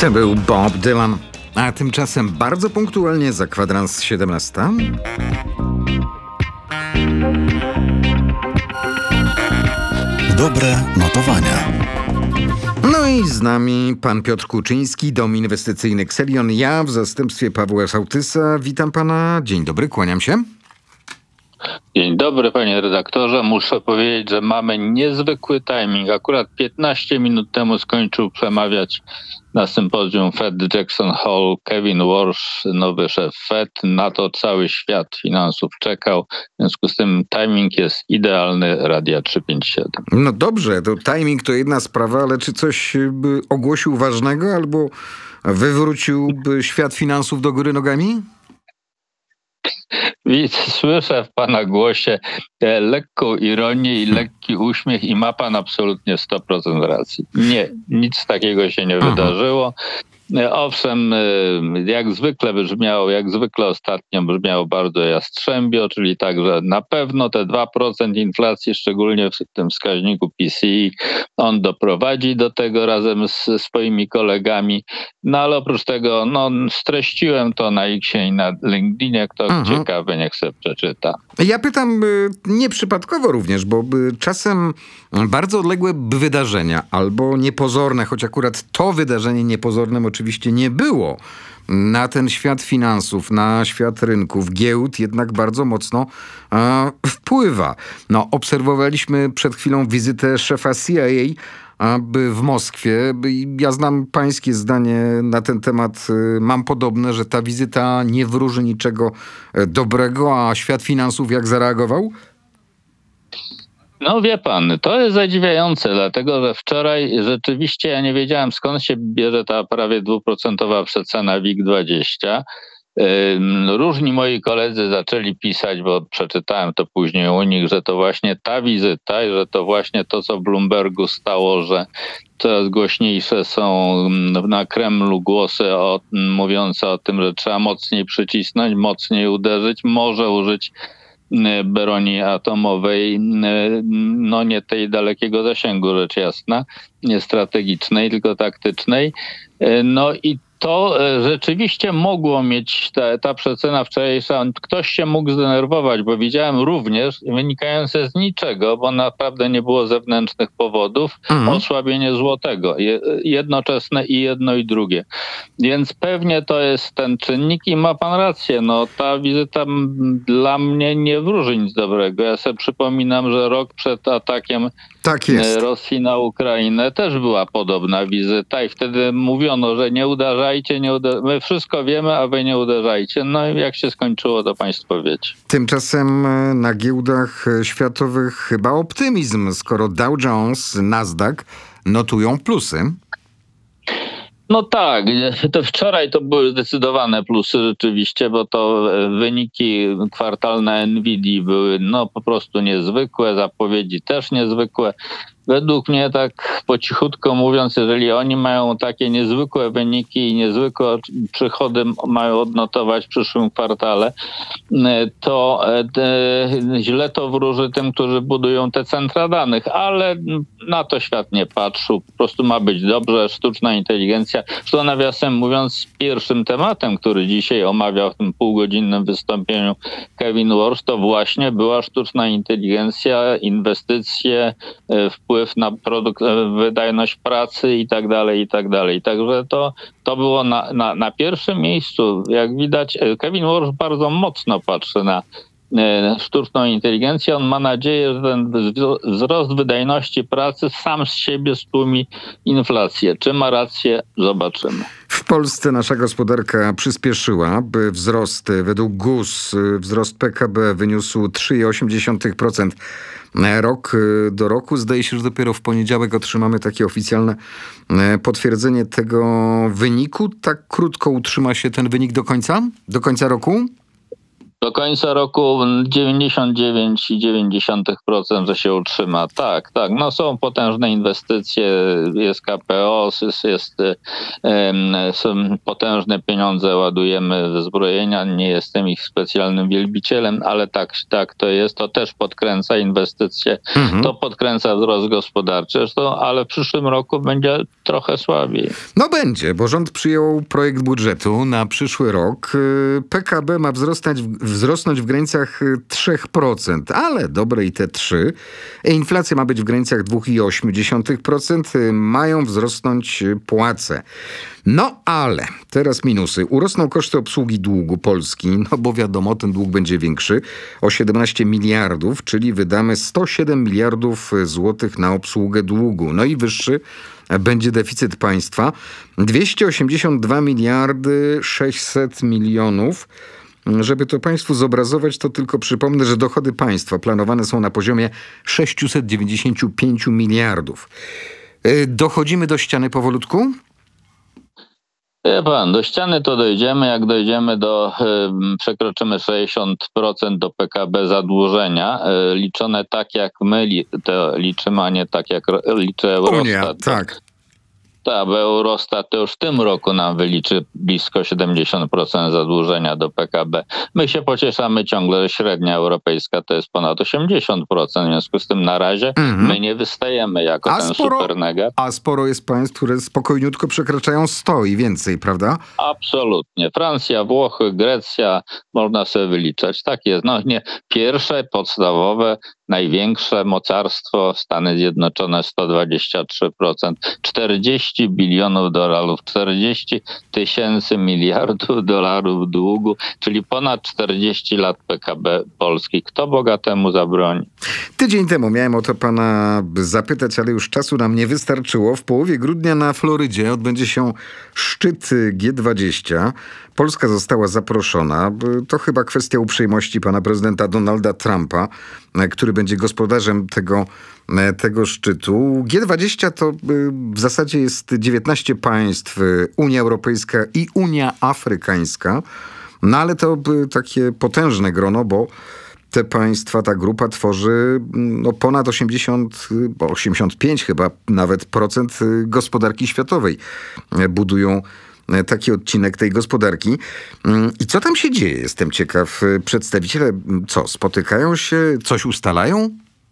To był Bob Dylan. A tymczasem bardzo punktualnie za kwadrans 17. Dobre notowania. No i z nami pan Piotr Kuczyński, Dom Inwestycyjny Xelion. Ja w zastępstwie Pawła Sołtysa. Witam pana. Dzień dobry, kłaniam się. Dzień dobry, panie redaktorze. Muszę powiedzieć, że mamy niezwykły timing. Akurat 15 minut temu skończył przemawiać na sympozjum Fed Jackson Hole Kevin Warsh, nowy szef Fed. Na to cały świat finansów czekał. W związku z tym timing jest idealny Radia 357. No dobrze, to timing to jedna sprawa, ale czy coś by ogłosił ważnego albo wywróciłby świat finansów do góry nogami? Słyszę w pana głosie lekką ironię i lekki uśmiech i ma pan absolutnie 100% racji. Nie, nic takiego się nie wydarzyło. Owszem, jak zwykle ostatnio brzmiało bardzo jastrzębio, czyli tak, że na pewno te 2% inflacji, szczególnie w tym wskaźniku PCE, on doprowadzi do tego razem z swoimi kolegami. No ale oprócz tego, streściłem to na Xie i na LinkedInie. Kto ciekawy, niech sobie przeczyta. Ja pytam nieprzypadkowo również, bo czasem bardzo odległe wydarzenia albo niepozorne, choć akurat to wydarzenie niepozornym oczywiście nie było, na ten świat finansów, na świat rynków, giełd jednak bardzo mocno wpływa. Obserwowaliśmy przed chwilą wizytę szefa CIA w Moskwie. Ja znam pańskie zdanie na ten temat. Mam podobne, że ta wizyta nie wróży niczego dobrego, a świat finansów jak zareagował? No wie pan, to jest zadziwiające, dlatego że wczoraj rzeczywiście ja nie wiedziałem, skąd się bierze ta prawie 2% przecena WIG20. Różni moi koledzy zaczęli pisać, bo przeczytałem to później u nich, że to właśnie ta wizyta i że to właśnie to, co w Bloombergu stało, że coraz głośniejsze są na Kremlu głosy mówiące o tym, że trzeba mocniej przycisnąć, mocniej uderzyć, może użyć broni atomowej, nie tej dalekiego zasięgu, rzecz jasna, nie strategicznej, tylko taktycznej. I to rzeczywiście mogło mieć ta przecena wczorajsza. Ktoś się mógł zdenerwować, bo widziałem również, wynikające z niczego, bo naprawdę nie było zewnętrznych powodów, osłabienie złotego. Jednoczesne i jedno i drugie. Więc pewnie to jest ten czynnik i ma pan rację. Ta wizyta dla mnie nie wróży nic dobrego. Ja sobie przypominam, że rok przed atakiem Rosji na Ukrainę też była podobna wizyta i wtedy mówiono, że nie uderzajcie, my wszystko wiemy, a wy nie uderzajcie. No i jak się skończyło, to państwo wiecie. Tymczasem na giełdach światowych chyba optymizm, skoro Dow Jones, Nasdaq notują plusy. No tak, to wczoraj to były zdecydowane plusy rzeczywiście, bo to wyniki kwartalne Nvidii były po prostu niezwykłe, zapowiedzi też niezwykłe. Według mnie, tak po cichutko mówiąc, jeżeli oni mają takie niezwykłe wyniki i niezwykłe przychody mają odnotować w przyszłym kwartale, to źle to wróży tym, którzy budują te centra danych, ale na to świat nie patrzył. Po prostu ma być dobrze, sztuczna inteligencja. Zresztą nawiasem mówiąc, pierwszym tematem, który dzisiaj omawiał w tym półgodzinnym wystąpieniu Kevin Warsh, to właśnie była sztuczna inteligencja, inwestycje, wpływ na wydajność pracy i tak dalej, i tak dalej. Także to było na pierwszym miejscu. Jak widać, Kevin Warsh bardzo mocno patrzy na sztuczną inteligencję. On ma nadzieję, że ten wzrost wydajności pracy sam z siebie stłumi inflację. Czy ma rację? Zobaczymy. W Polsce nasza gospodarka przyspieszyła, by wzrost według GUS, wzrost PKB wyniósł 3,8%. Rok do roku. Zdaje się, że dopiero w poniedziałek otrzymamy takie oficjalne potwierdzenie tego wyniku. Tak krótko utrzyma się ten wynik do końca roku? Do końca roku 99,9%, że się utrzyma. Tak. No są potężne inwestycje, jest KPO, są potężne pieniądze, ładujemy w zbrojenia. Nie jestem ich specjalnym wielbicielem, ale tak to jest. To też podkręca inwestycje, to podkręca wzrost gospodarczy, zresztą, ale w przyszłym roku będzie trochę słabiej. No będzie, bo rząd przyjął projekt budżetu na przyszły rok. PKB ma wzrosnąć w granicach 3%, ale dobre i te 3. Inflacja ma być w granicach 2,8%. Mają wzrosnąć płace. No ale teraz minusy. Urosną koszty obsługi długu Polski, no bo wiadomo, ten dług będzie większy o 17 miliardów, czyli wydamy 107 miliardów złotych na obsługę długu. No i wyższy będzie deficyt państwa 282 miliardy 600 milionów. Żeby to państwu zobrazować, to tylko przypomnę, że dochody państwa planowane są na poziomie 695 miliardów. Dochodzimy do ściany powolutku? Wie pan, do ściany to dojdziemy, jak dojdziemy przekroczymy 60% do PKB zadłużenia, liczone tak jak my to liczymy, a nie tak jak liczy Eurostat. Unia, tak. Tak, bo Eurostat to już w tym roku nam wyliczy blisko 70% zadłużenia do PKB. My się pocieszamy ciągle, że średnia europejska to jest ponad 80%. W związku z tym na razie my nie wystajemy jako supernegat. A sporo jest państw, które spokojniutko przekraczają 100 i więcej, prawda? Absolutnie. Francja, Włochy, Grecja, można sobie wyliczać. Tak jest. No nie, pierwsze, podstawowe, największe mocarstwo, Stany Zjednoczone 123%, 40 bilionów dolarów, 40 tysięcy miliardów dolarów długu, czyli ponad 40 lat PKB Polski. Kto bogatemu zabroni? Tydzień temu miałem o to pana zapytać, ale już czasu nam nie wystarczyło. W połowie grudnia na Florydzie odbędzie się szczyt G20. Polska została zaproszona. To chyba kwestia uprzejmości pana prezydenta Donalda Trumpa, który będzie gospodarzem tego szczytu. G20 to w zasadzie jest 19 państw, Unia Europejska i Unia Afrykańska. No ale to takie potężne grono, bo te państwa, ta grupa tworzy ponad 85 chyba nawet procent gospodarki światowej. Budują taki odcinek tej gospodarki. I co tam się dzieje? Jestem ciekaw. Przedstawiciele spotykają się? Coś ustalają?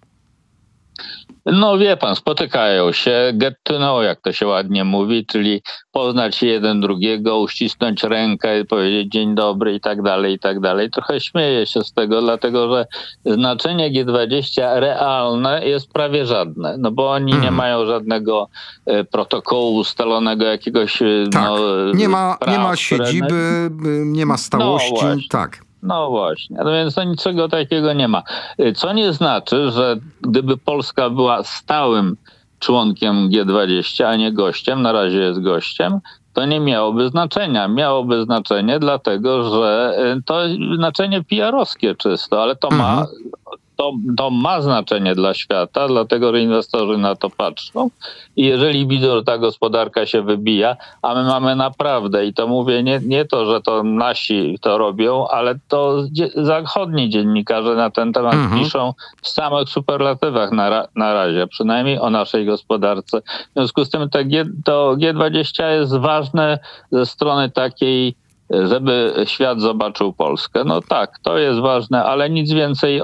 No wie pan, spotykają się, get to know, jak to się ładnie mówi, czyli poznać jeden drugiego, uścisnąć rękę, powiedzieć dzień dobry i tak dalej, i tak dalej. Trochę śmieję się z tego, dlatego że znaczenie G20 realne jest prawie żadne, no bo oni nie mają żadnego protokołu ustalonego jakiegoś... Tak, nie ma siedziby, nie ma stałości, tak. No właśnie, no więc to niczego takiego nie ma. Co nie znaczy, że gdyby Polska była stałym członkiem G20, a nie gościem, na razie jest gościem, to nie miałoby znaczenia. Miałoby znaczenie dlatego, że to znaczenie PR-owskie czysto, ale to ma znaczenie dla świata, dlatego że inwestorzy na to patrzą i jeżeli widzą, że ta gospodarka się wybija, a my mamy naprawdę, i to mówię nie to, że to nasi to robią, ale to zachodni dziennikarze na ten temat piszą w samych superlatywach na razie, przynajmniej o naszej gospodarce. W związku z tym to G20 jest ważne ze strony takiej, żeby świat zobaczył Polskę. No tak, to jest ważne, ale nic więcej.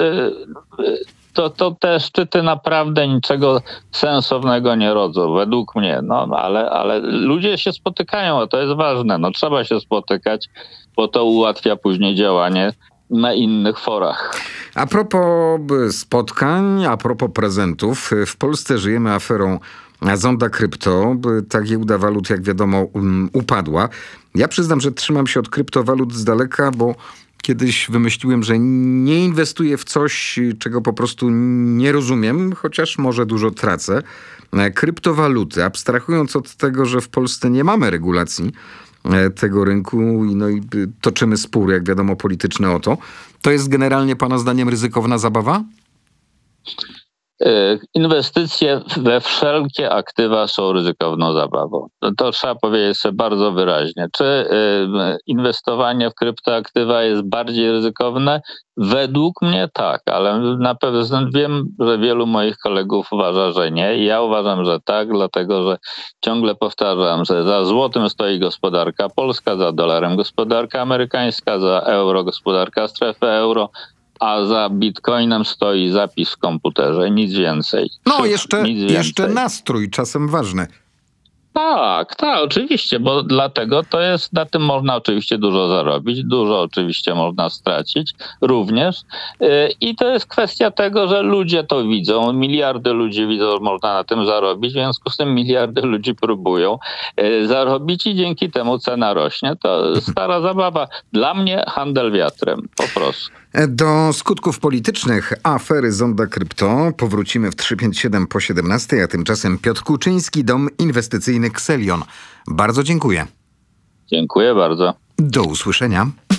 To te szczyty naprawdę niczego sensownego nie rodzą, według mnie. No ale ludzie się spotykają, a to jest ważne. No trzeba się spotykać, bo to ułatwia później działanie na innych forach. A propos spotkań, a propos prezentów, w Polsce żyjemy aferą Zonda Krypto. Ta giełda walut, jak wiadomo, upadła. Ja przyznam, że trzymam się od kryptowalut z daleka, bo kiedyś wymyśliłem, że nie inwestuję w coś, czego po prostu nie rozumiem, chociaż może dużo tracę. Kryptowaluty, abstrahując od tego, że w Polsce nie mamy regulacji tego rynku i toczymy spór, jak wiadomo, polityczny o to. To jest generalnie pana zdaniem ryzykowna zabawa? Inwestycje we wszelkie aktywa są ryzykowną zabawą. To trzeba powiedzieć sobie bardzo wyraźnie. Czy inwestowanie w kryptoaktywa jest bardziej ryzykowne? Według mnie tak, ale na pewno wiem, że wielu moich kolegów uważa, że nie. Ja uważam, że tak, dlatego że ciągle powtarzam, że za złotym stoi gospodarka polska, za dolarem gospodarka amerykańska, za euro gospodarka strefy euro, a za bitcoinem stoi zapis w komputerze, nic więcej. No, Nic jeszcze więcej. nastrój, czasem ważny. Tak, oczywiście, bo dlatego to jest, na tym można oczywiście dużo zarobić, dużo oczywiście można stracić również. I to jest kwestia tego, że ludzie to widzą, miliardy ludzi widzą, że można na tym zarobić, w związku z tym miliardy ludzi próbują zarobić i dzięki temu cena rośnie. To stara zabawa. Dla mnie handel wiatrem, po prostu. Do skutków politycznych afery Zonda Krypto powrócimy w 357 po 17, a tymczasem Piotr Kuczyński, dom inwestycyjny Xelion. Bardzo dziękuję. Dziękuję bardzo. Do usłyszenia.